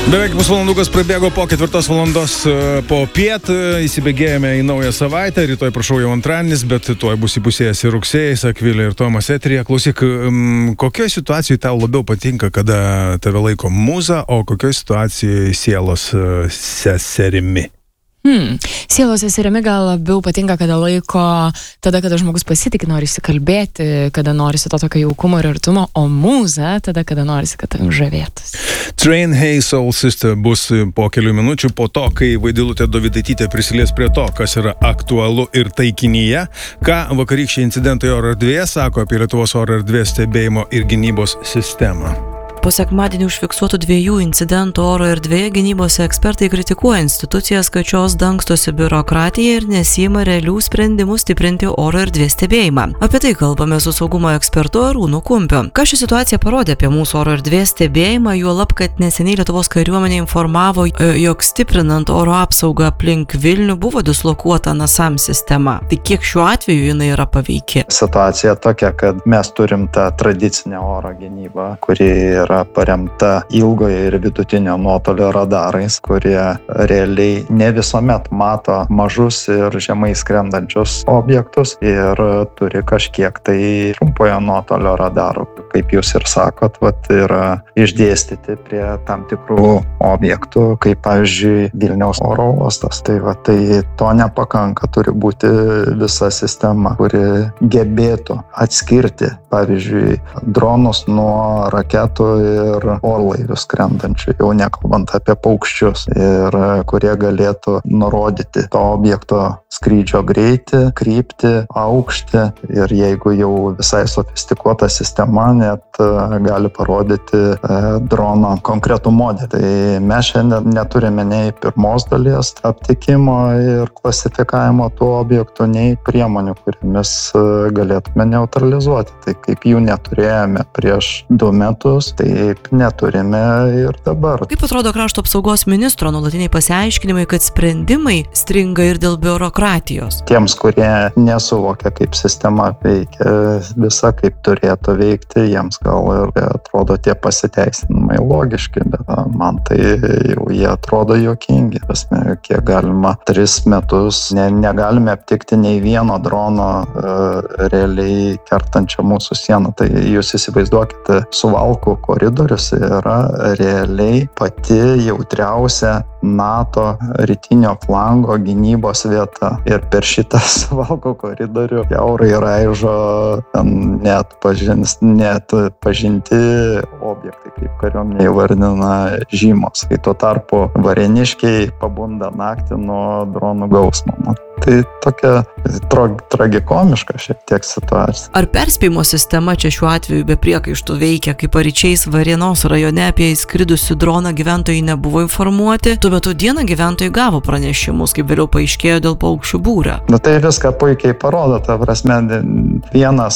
Beveik pusvalandukas prabėgo po 4 valandos po piet, įsibėgėjame į naują savaitę, rytoj prašau jau antradienis, bet tuoj bus įpusėjęs ir rugsėjais, Akvilė ir Tomas eteryje. Klausyk, kokioje situacijoje tau labiau patinka, kada tave laiko muza, o kokioje situacijoje sielos seserimi? Sielos seserimi gal labiau patinka, kada laiko, tada, kada žmogus pasitikė, nori įsikalbėti, kada norisi to tokio jaukumo ir artumo, o mūza tada, kada norisi, kad tavim žavėtųsi. Train Hey Soul Sister bus po kelių minučių po to, kai Vaidilutė Dovydaitytė prisilies prie to, kas yra aktualu ir taikinyje, ką vakarykščiai incidentai oro erdvėje sako apie Lietuvos oro erdvės stebėjimo ir gynybos sistemą. Po sekmadienį užfiksuotų 2 incidentų oro erdvėje gynybos ekspertai kritikuoja institucijas, kad šios dangstosi biurokratiją ir nesiima realių sprendimų stiprinti oro erdvės stebėjimą. Apie tai kalbame su saugumo ekspertu Arūnu Kumpiu. Ką ši situacija parodė apie mūsų oro erdvės stebėjimą, juolab, kad neseniai Lietuvos kariuomenė informavo, jog stiprinant oro apsaugą aplink Vilnių buvo dislokuota NASAM sistema. Tai kiek šiuo atveju jinai yra paveiki? Situacija tokia, kad mes turim tą tradicinę oro gynybą, kuri yra paremta ilgojo ir vidutinio nuotolio radarais, kurie realiai ne visuomet mato mažus ir žemai skrendančius objektus ir turi kažkiek tai trumpojo nuotolio radarų. Kaip jūs ir sakot, yra išdėstyti prie tam tikrų objektų, kaip pavyzdžiui Vilniaus oro uostas. Tai to nepakanka, turi būti visa sistema, kuri gebėtų atskirti, pavyzdžiui, dronus nuo raketų ir orlaivių skrendančių, jau nekalbant apie paukščius, ir kurie galėtų nurodyti to objekto skrydžio greitį, kryptį, aukštį, ir jeigu jau visai sofistikuota sistema, net gali parodyti drono konkretų modelį. Tai mes šiandien neturime nei pirmos dalies aptikimo ir klasifikavimo tų objektų, nei priemonių, kuriamis galėtume neutralizuoti. Tai kaip jų neturėjome prieš 2 metus, taip neturime ir dabar. Kaip atrodo krašto apsaugos ministro nuolatiniai pasiaiškinimai, kad sprendimai stringa ir dėl biurokratijos? Tiems, kurie nesuvokia, kaip sistema veikia visa, kaip turėtų veikti, jiems gal ir atrodo tie pasiteisinimai logiški, bet man tai jau jie atrodo juokingi. Kiek galima 3 metus negalime aptikti nei vieno drono realiai kertančio mūsų sieną. Tai jūs įsivaizduokite, Suvalkų koridorius yra realiai pati jautriausia NATO rytinio flango gynybos vieta. Ir per šitą Suvalkų koridorių kiaurai raižo net pažinti objektai, kaip kariuomenė įvardina, žymos. Kai tuo tarpu varėniškiai pabunda naktį nuo dronų gausmo. Tai tokia tragikomiška šiek tiek situacija. Ar perspėjimo sistema čia šiuo atveju be priekaištų veikia, kai paryčiais Varėnos rajone apie įskridusių droną gyventojai nebuvo informuoti? Tuo metu dieną gyventojai gavo pranešimus, kaip vėliau paaiškėjo, dėl paukščių būrio. Tai viską puikiai parodo, ta prasme, vienas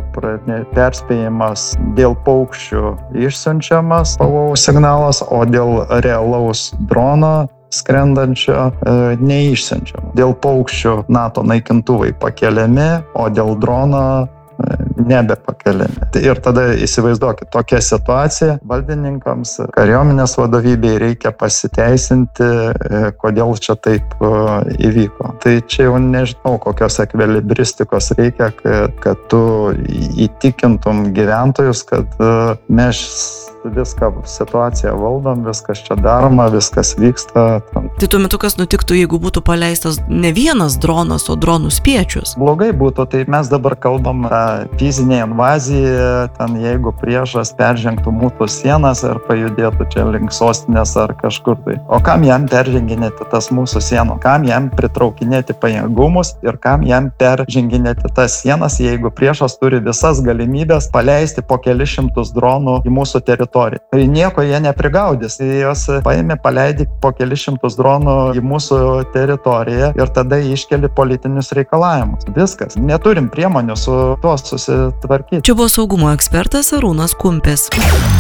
perspėjimas dėl paukščių išsiunčiamas pavojaus signalas, o dėl realaus drono skrendančio neišsiunčiama. Dėl paukščių NATO naikintuvai pakeliami, o dėl drono nebepakeliami. Ir tada įsivaizduokit tokią situaciją, valdininkams, kariuomenės vadovybei reikia pasiteisinti, kodėl čia taip įvyko. Tai čia jau nežinau, kokios ekvilibristikos reikia, kad tu įtikintum gyventojus, kad mes viską situaciją valdom, viskas čia daroma, viskas vyksta. Tai tuo metu kas nutiktų, jeigu būtų paleistas ne vienas dronas, o dronų spiečius? Blogai būtų, tai mes dabar kalbam fizinė invazija, jeigu priešas peržengtų mūsų sienas ar pajudėtų čia link sostinės ar kažkur tai. O kam jam perženginėti tas mūsų sienas? Kam jam pritraukinėti pajėgumus ir kam jam perženginėti tas sienas, jeigu priešas turi visas galimybės paleisti po kelis šimtus dronų į mūsų teritoriją? Tai nieko jie neprigaudys. Jos paėmė, paleidė po kelis šimtus dronų į mūsų teritoriją ir tada iškeli politinius reikalavimus. Viskas. Neturim priemonių su tuo susitvarkyti. Čia buvo saugumo ekspertas Arūnas Kumpis.